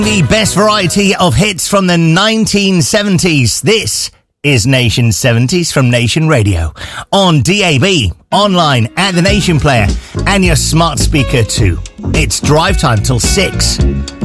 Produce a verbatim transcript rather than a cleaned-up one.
The best variety of hits from the nineteen seventies. This is Nation seventies from Nation Radio. On D A B, online, at the Nation Player, and your smart speaker too. It's drive time till six.